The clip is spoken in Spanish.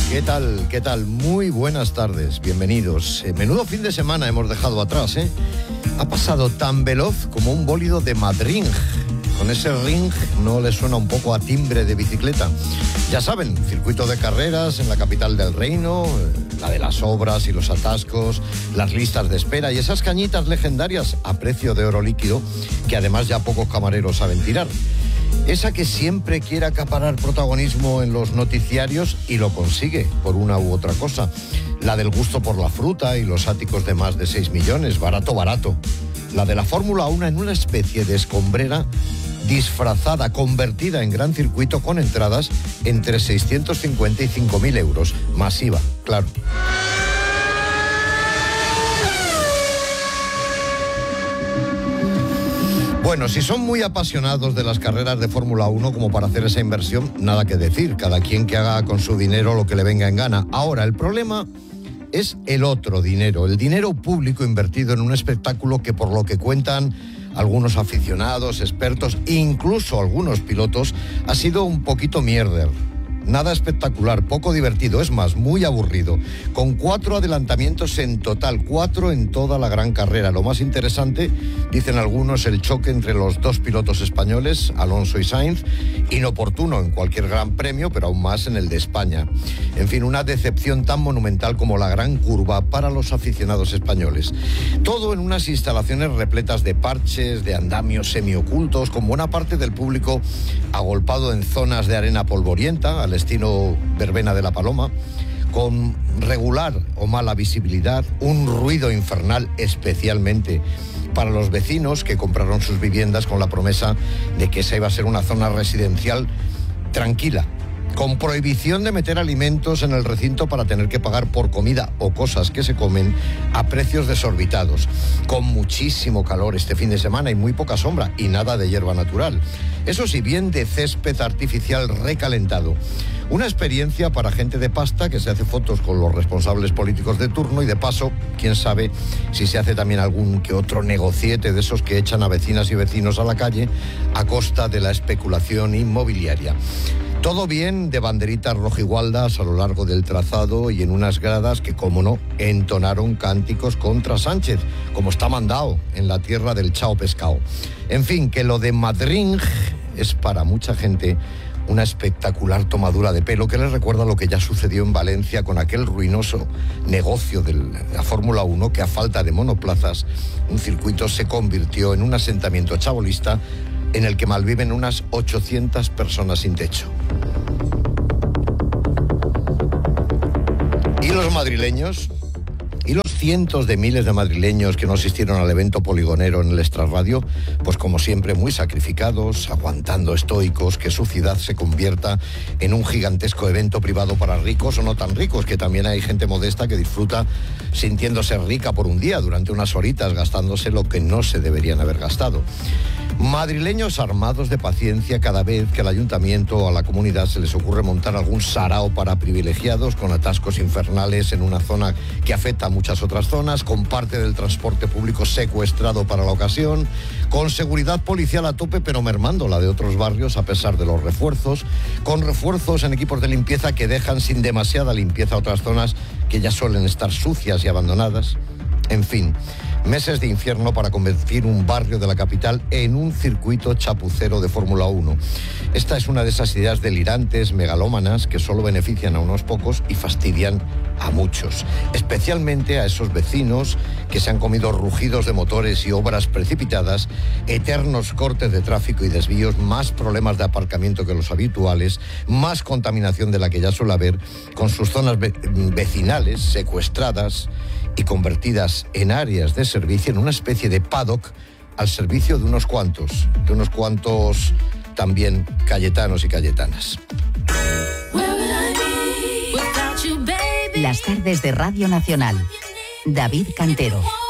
¿Qué tal? ¿Qué tal? Muy buenas tardes, bienvenidos. Menudo fin de semana hemos dejado atrás, ¿eh? Ha pasado tan veloz como un bólido de Madrid. Con ese ring, ¿no le suena un poco a timbre de bicicleta? Ya saben, circuito de carreras en la capital del reino, la de las obras y los atascos, las listas de espera y esas cañitas legendarias a precio de oro líquido que además ya pocos camareros saben tirar. Esa que siempre quiere acaparar protagonismo en los noticiarios y lo consigue por una u otra cosa. La del gusto por la fruta y los áticos de más de 6 millones, barato, barato. La de la Fórmula 1 en una especie de escombrera disfrazada, convertida en gran circuito con entradas entre 650 y 5.000 euros. Masiva, claro. Bueno, si son muy apasionados de las carreras de Fórmula 1 como para hacer esa inversión, nada que decir. Cada quien que haga con su dinero lo que le venga en gana. Ahora, el problema es el otro dinero, el dinero público invertido en un espectáculo que, por lo que cuentan algunos aficionados, expertos, incluso algunos pilotos, ha sido un poquito mierder. Nada espectacular, poco divertido, es más, muy aburrido. Con 4 adelantamientos en total, 4 en toda la gran carrera. Lo más interesante, dicen algunos, el choque entre los dos pilotos españoles, Alonso y Sainz, inoportuno en cualquier gran premio, pero aún más en el de España. En fin, una decepción tan monumental como la gran curva para los aficionados españoles. Todo en unas instalaciones repletas de parches, de andamios semiocultos, con buena parte del público agolpado en zonas de arena polvorienta, al estilo verbena de la Paloma, con regular o mala visibilidad, un ruido infernal especialmente para los vecinos que compraron sus viviendas con la promesa de que esa iba a ser una zona residencial tranquila, con prohibición de meter alimentos en el recinto para tener que pagar por comida o cosas que se comen a precios desorbitados, con muchísimo calor este fin de semana y muy poca sombra y nada de hierba natural. Eso sí, bien de césped artificial recalentado. Una experiencia para gente de pasta que se hace fotos con los responsables políticos de turno y de paso, quién sabe si se hace también algún que otro negociete de esos que echan a vecinas y vecinos a la calle a costa de la especulación inmobiliaria. Todo bien de banderitas rojigualdas a lo largo del trazado y en unas gradas que, como no, entonaron cánticos contra Sánchez, como está mandado en la tierra del chao pescado. En fin, que lo de Madrid es para mucha gente una espectacular tomadura de pelo que les recuerda lo que ya sucedió en Valencia con aquel ruinoso negocio de la Fórmula 1 que, a falta de monoplazas, un circuito se convirtió en un asentamiento chabolista en el que malviven unas 800 personas sin techo. ¿Y los madrileños? ¿Y los cientos de miles de madrileños que no asistieron al evento poligonero en el Extrarradio? Pues como siempre, muy sacrificados, aguantando estoicos que su ciudad se convierta en un gigantesco evento privado para ricos o no tan ricos, que también hay gente modesta que disfruta sintiéndose rica por un día, durante unas horitas, gastándose lo que no se deberían haber gastado. Madrileños armados de paciencia cada vez que al ayuntamiento o a la comunidad se les ocurre montar algún sarao para privilegiados con atascos infernales en una zona que afecta a muchas otras zonas, con parte del transporte público secuestrado para la ocasión, con seguridad policial a tope pero mermando la de otros barrios a pesar de los refuerzos, con refuerzos en equipos de limpieza que dejan sin demasiada limpieza otras zonas que ya suelen estar sucias y abandonadas. En fin, meses de infierno para convertir un barrio de la capital en un circuito chapucero de Fórmula 1. Esta es una de esas ideas delirantes, megalómanas, que solo benefician a unos pocos y fastidian a muchos, especialmente a esos vecinos que se han comido rugidos de motores y obras precipitadas, eternos cortes de tráfico y desvíos, más problemas de aparcamiento que los habituales, más contaminación de la que ya suele haber, con sus zonas vecinales secuestradas y convertidas en áreas de servicio, en una especie de paddock al servicio de unos cuantos también cayetanos y cayetanas. Las tardes de Radio Nacional. David Cantero.